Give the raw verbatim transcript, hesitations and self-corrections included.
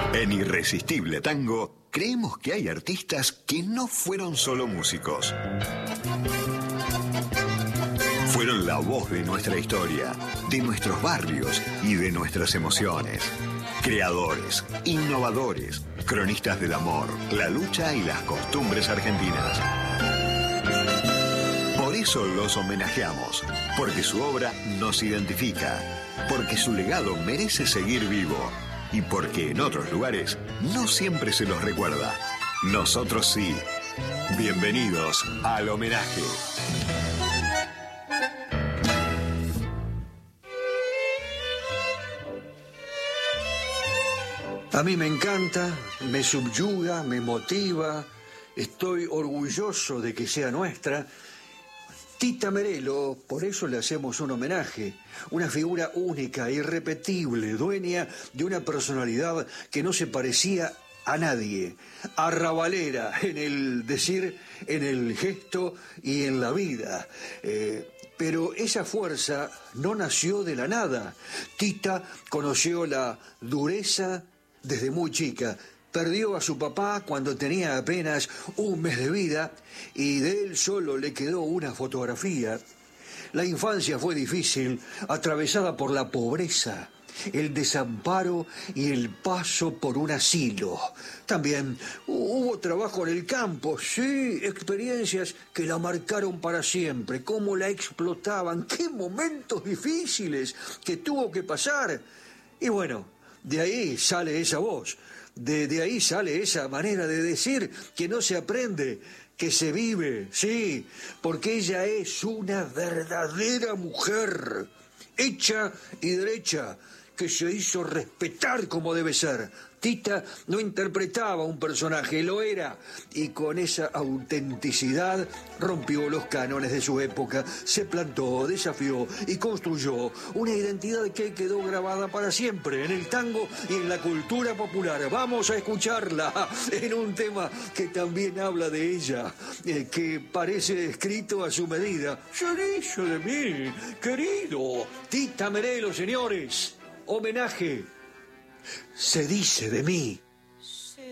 En Irresistible Tango, creemos que hay artistas que no fueron solo músicos. Fueron la voz de nuestra historia, de nuestros barrios y de nuestras emociones. Creadores, innovadores, cronistas del amor, la lucha y las costumbres argentinas. Por eso los homenajeamos, porque su obra nos identifica, porque su legado merece seguir vivo y porque en otros lugares no siempre se los recuerda. Nosotros sí. Bienvenidos al homenaje. A mí me encanta, me subyuga, me motiva, estoy orgulloso de que sea nuestra. Tita Merelo, por eso le hacemos un homenaje, una figura única, irrepetible, dueña de una personalidad que no se parecía a nadie, arrabalera en el decir, en el gesto y en la vida. Eh, pero esa fuerza no nació de la nada. Tita conoció la dureza desde muy chica. Perdió a su papá cuando tenía apenas un mes de vida y de él solo le quedó una fotografía. La infancia fue difícil, atravesada por la pobreza, el desamparo y el paso por un asilo. También hubo trabajo en el campo, sí, experiencias que la marcaron para siempre, cómo la explotaban, qué momentos difíciles que tuvo que pasar. Y bueno, de ahí sale esa voz. De, de ahí sale esa manera de decir que no se aprende, que se vive, sí, porque ella es una verdadera mujer, hecha y derecha, que se hizo respetar como debe ser. Tita no interpretaba un personaje, lo era, y con esa autenticidad rompió los cánones de su época, se plantó, desafió y construyó una identidad que quedó grabada para siempre en el tango y en la cultura popular. Vamos a escucharla en un tema que también habla de ella, eh, que parece escrito a su medida. Se dice de mí, querido, Tita Merelo, señores, homenaje. Se dice de mí.